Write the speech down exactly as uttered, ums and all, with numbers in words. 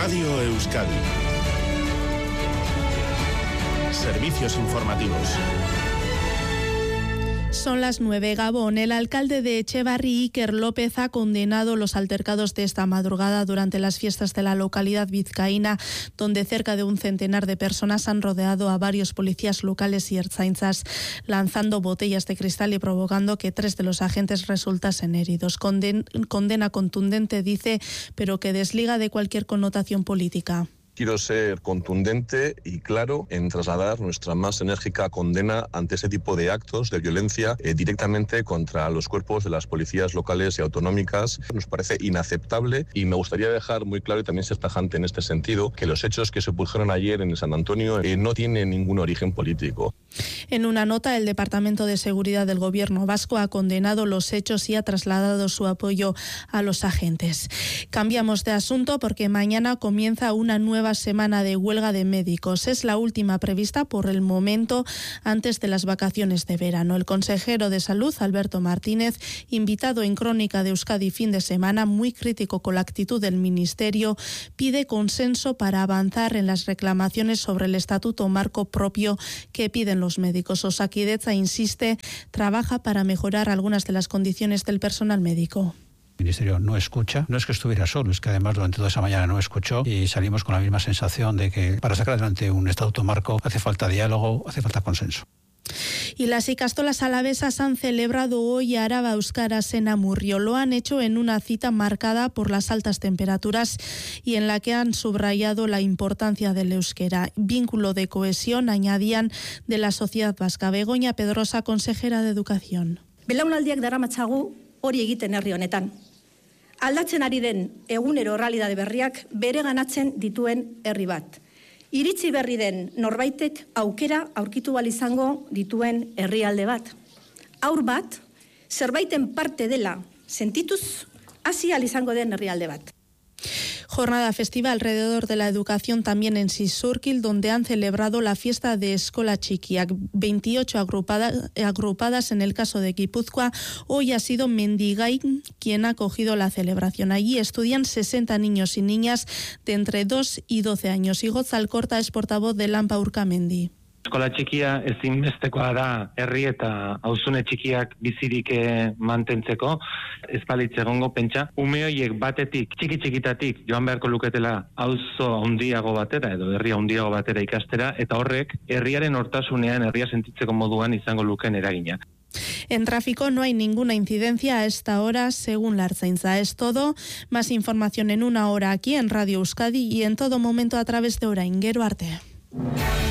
Radio Euskadi. Servicios informativos. Son las nueve. Gabón. El alcalde de Etxebarri, Iker López, ha condenado los altercados de esta madrugada durante las fiestas de la localidad vizcaína, donde cerca de un centenar de personas han rodeado a varios policías locales y ertzaintzas, lanzando botellas de cristal y provocando que tres de los agentes resultasen heridos. Conden- condena contundente, dice, pero que desliga de cualquier connotación política. Quiero ser contundente y claro en trasladar nuestra más enérgica condena ante ese tipo de actos de violencia eh, directamente contra los cuerpos de las policías locales y autonómicas. Nos parece inaceptable y me gustaría dejar muy claro y también ser tajante en este sentido que los hechos que se produjeron ayer en San Antonio eh, no tienen ningún origen político. En una nota, el Departamento de Seguridad del Gobierno vasco ha condenado los hechos y ha trasladado su apoyo a los agentes. Cambiamos de asunto porque mañana comienza una nueva semana de huelga de médicos. Es la última prevista por el momento antes de las vacaciones de verano. El consejero de Salud, Alberto Martínez, invitado en Crónica de Euskadi fin de semana, muy crítico con la actitud del Ministerio, pide consenso para avanzar en las reclamaciones sobre el estatuto marco propio que piden los médicos. Osakidetza, insiste, trabaja para mejorar algunas de las condiciones del personal médico. El Ministerio no escucha, no es que estuviera solo, es que además durante toda esa mañana no escuchó y salimos con la misma sensación de que para sacar adelante un estatuto marco hace falta diálogo, hace falta consenso. Y las ikastolas alavesas han celebrado hoy Araba Euskaraz en Amurrio. Lo han hecho en una cita marcada por las altas temperaturas y en la que han subrayado la importancia del euskera. Vínculo de cohesión, añadían, de la sociedad vasca. Begoña Pedrosa, consejera de Educación. Belaunaldiak daramatzagu hori egiten herri honetan. Aldatzen ari den egunero errealitate berriak bereganatzen dituen herri bat. Iritsi berri den norbaitek aukera aurkitu bal izango dituen herrialde bat. Aur bat, zerbaiten parte dela sentituz hasi ahal izango den herrialde bat. Jornada festiva alrededor de la educación también en Sisurkil, donde han celebrado la fiesta de Eskola Txikiak. veintiocho agrupadas, agrupadas en el caso de Guipúzcoa. Hoy ha sido Mendigain quien ha cogido la celebración. Allí estudian sesenta niños y niñas de entre dos y doce años. Igotz Alkorta es portavoz de Lanpa Urkamendi. Eskola txikia ezinbestekoa da herri eta auzune txikiak bizirik mantentzeko, ez balitz egongo pentsa. Ume horiek batetik, txiki txikitatik joan beharko luketela auzo handiago batera edo herria handiago batera ikastera, eta horrek herriaren hortasunean, herria sentitzeko moduan izango lukeen eragina. En tráfico no hay ninguna incidencia a esta hora, según la Ertzaintza. Es todo. Más información en una hora aquí en Radio Euskadi y en todo momento a través de Orain. Gero arte.